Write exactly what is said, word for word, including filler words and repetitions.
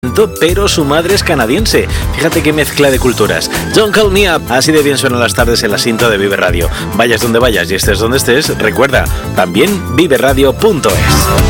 pero su madre es canadiense. Fíjate qué mezcla de culturas. Don't Call Me Up, así de bien suenan las tardes en la cinta de Vive Radio. Vayas donde vayas y estés donde estés, recuerda, también vive radio punto es.